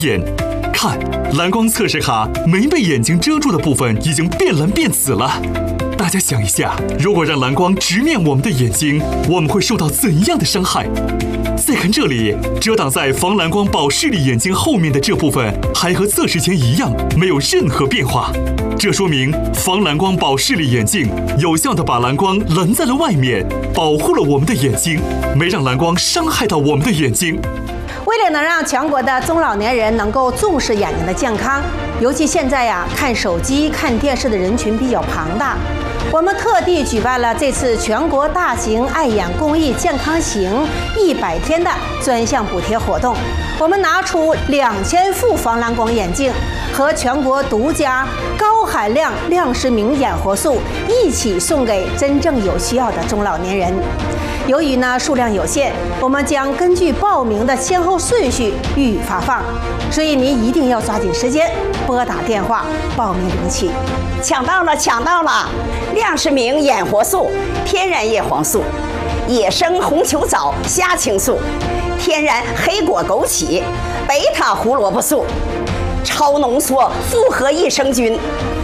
眼。看，蓝光测试卡没被眼睛遮住的部分已经变蓝变紫了。大家想一下，如果让蓝光直面我们的眼睛，我们会受到怎样的伤害？再看这里，遮挡在防蓝光保视力眼镜后面的这部分还和测试前一样，没有任何变化。这说明防蓝光保视力眼镜有效地把蓝光拦在了外面，保护了我们的眼睛，没让蓝光伤害到我们的眼睛。 为了能让全国的中老年人能够重视眼睛的健康，尤其现在看手机、看电视的人群比较庞大，我们特地举办了这次全国大型爱眼公益健康行100天的专项补贴活动。我们拿出2000副防蓝光眼镜和全国独家高含量亮视明眼活素一起送给真正有需要的中老年人。由于数量有限，我们将根据报名的先后顺序予以发放，所以您一定要抓紧时间拨打电话报名领取。 抢到了，抢到了！亮视明眼活素、天然叶黄素、野生红球藻虾青素、天然黑果枸杞、贝塔胡萝卜素、超浓缩复合益生菌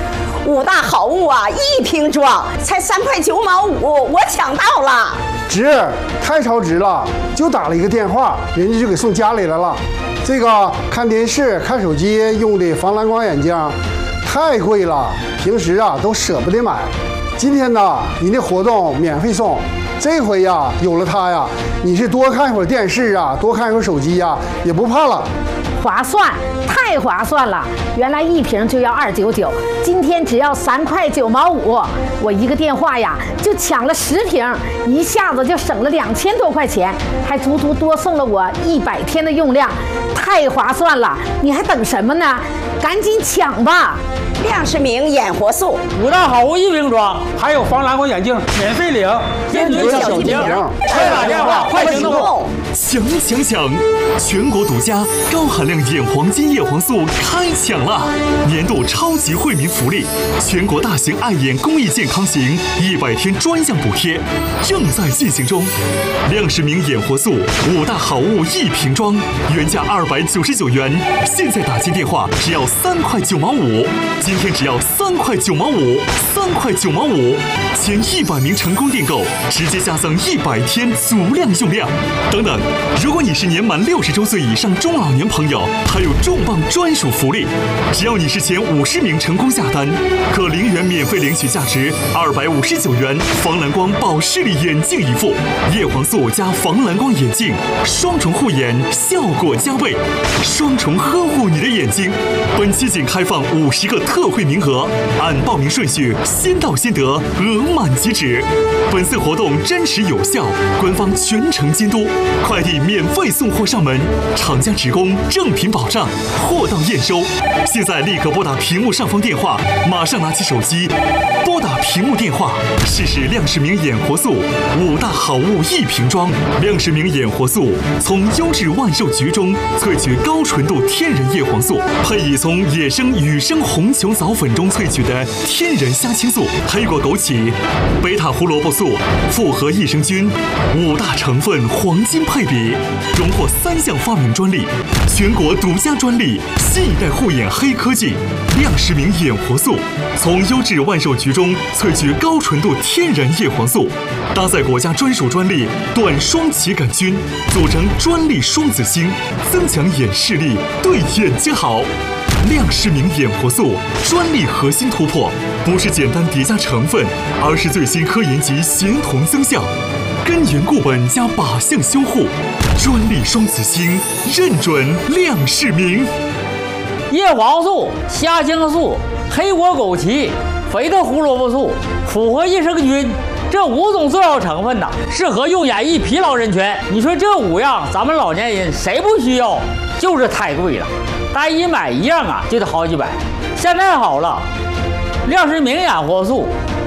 ，5大好物1瓶装，才3块9毛5，我抢到了！ 值，太超值了！就打了一个电话，人家就给送家里来了。这个看电视、看手机用的防蓝光眼镜太贵了，平时都舍不得买。今天呢，你的活动免费送，这回有了它你是多看一会儿电视多看一会儿手机也不怕了。 划算，太划算了！原来1瓶就要299，今天只要3块9毛5，我一个电话就抢了10瓶，一下子就省了2000多块钱，还足足多送了我100天的用量，太划算了！你还等什么呢？赶紧抢吧！ 亮视明眼活素 5大好物1瓶装，还有防蓝光眼镜免费领，坚决小精灵，快打电话，快行动！ 抢！全国独家高含量眼黄金叶黄素开抢了！年度超级惠民福利，全国大型爱眼公益健康行100天专项补贴正在进行中。亮视明眼活素5大好物1瓶装，原价299元，现在打进电话只要3块9毛5，今天只要3块9毛5，3块9毛5，前100名成功订购，直接加赠100天足量用量。等等，如果你是年满60周岁以上中老年朋友，还有重磅专属福利，只要你是前50名成功下单，可0元免费领取价值259元防蓝光保视力眼镜一副，叶黄素加防蓝光眼镜，双重护眼，效果加倍，双重呵护你的眼睛。本期仅开放50个特惠名额，按报名顺序先到先得，额满即止。本次活动真实有效，官方全程监督，快递免费送货上门，厂家职工正品保障，货到验收。现在立刻拨打屏幕上方电话，马上拿起手机拨打屏幕电话，试试亮视明眼活素5大好物1瓶装。亮视明眼活素从优质万寿菊中萃取高纯度天然叶黄素，配以从野生雨生红球藻粉中萃取的天然虾青素、黑果枸杞、贝塔胡萝卜素、复合益生菌5大成分黄金配比，荣获3项发明专利，全国独家专利，新一代护眼黑科技。亮视明眼活素从优质万寿菊中萃取高纯度天然叶黄素，搭载国家专属专利短双歧杆菌，组成专利双子星，增强眼视力，对眼睛好。亮视明眼活素专利核心突破，不是简单叠加成分，而是最新科研级协同增效，根源固本加靶向修护，专利双子星，认准亮视明。 叶黄素、虾青素、黑果枸杞、肥的胡萝卜素、复合益生菌，这5种重要成分适合用眼易疲劳人群。你说这5样，咱们老年人谁不需要？就是太贵了，单一买1样就得好几百。现在好了，亮视明眼活素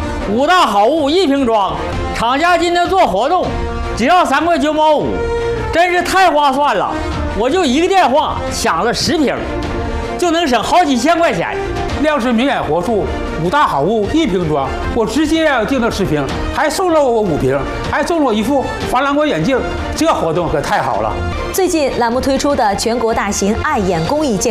5大好物1瓶装，厂家今天做活动，只要3块9毛5，真是太划算了。我就一个电话抢了10瓶，就能省好几千块钱。 亮氏明眼活素5大好物1瓶装，我直接订了10瓶，还送了我5瓶，还送了我一副防蓝光眼镜，这活动可太好了。 最近栏目推出的全国大型爱眼公益健